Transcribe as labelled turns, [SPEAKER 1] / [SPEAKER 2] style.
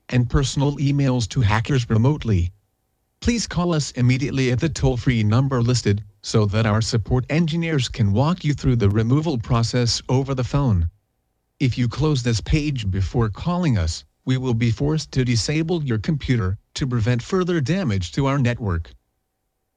[SPEAKER 1] and personal emails to hackers remotely. Please call us immediately at the toll-free number listed, so that our support engineers can walk you through the removal process over the phone. If you close this page before calling us, we will be forced to disable your computer to prevent further damage to our network.